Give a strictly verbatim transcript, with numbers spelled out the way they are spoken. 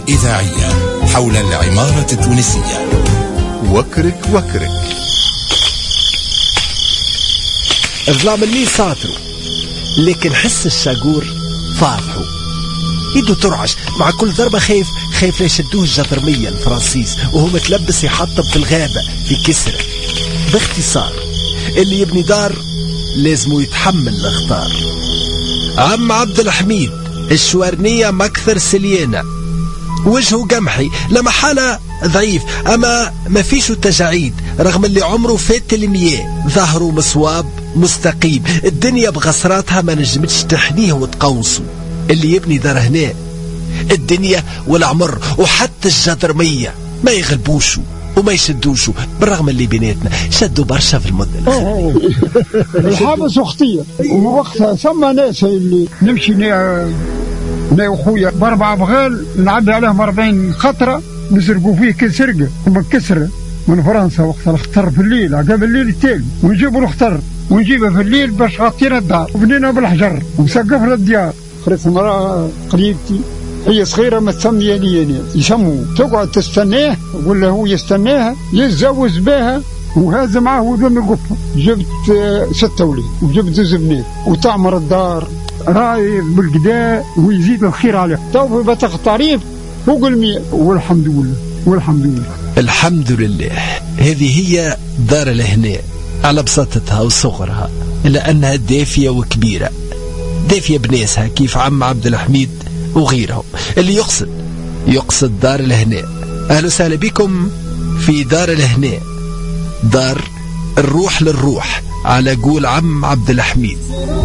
إذاعية حول العمارة التونسية. وكرك وكرك. ظلام الليل ساطروا، لكن حس الشاقور فاضحوا، يدو ترعش مع كل ضربة، خايف خايف لا يشدوه الجدرمية الفرنسيس وهو متلبس يحطب في الغابة في كسرة. باختصار اللي يبني دار لازمه يتحمل الاخطار. عم عبد الحميد الشوارنية مكثر سليانة، وجهه قمحي لما حالة ضعيف، أما ما فيش تجاعيد رغم اللي عمره فات المياه، ظهره مصواب مستقيم، الدنيا بغصراتها ما نجمتش تحنيه وتقوصه. اللي يبني دار هنا الدنيا والعمر وحتى الجدرمية ما يغلبوشو وما يشدوشو، بالرغم اللي بيناتنا شدوا برشا في المدن. الحابس اختية ووقتها ثم ناس اللي نمشي نا وخويا باربع بغال نعدي عليهم أربعين خطرة نسرقوا فيه كل سرقة ومن كسرة من فرنسا. وقتها الخطر في الليل عقب الليل التالي ونجيبوا الخطر ونجيبه في الليل باش غطينا الدار وبنينا بالحجر وسقفنا الديار. خريت مرأة قريبتي هي صغيرة ما تسمي لي يسموه، تقعد تستناه ولا هو يستناها يتزوج بها وهذا معه ودون القفة. جبت ستة ولاد وجبت زوج بنات وتعمر الدار راي بالقداء ويزيد الخير عليه. تو بتاخ تعريف فوق المية والحمد لله والحمد لله الحمد لله. هذه هي دار الهناء على بساطتها وصغرها، إلا أنها دافية وكبيرة، دافية بناسها كيف عم عبد الحميد وغيرهم. اللي يقصد يقصد دار الهناء. أهلا وسهلا بكم في دار الهناء، دار الروح للروح على قول عم عبد الحميد.